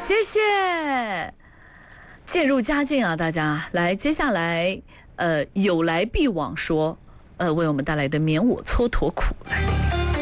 谢谢，渐入佳境啊，大家来，接下来有来必往说，为我们带来的免我蹉跎苦来。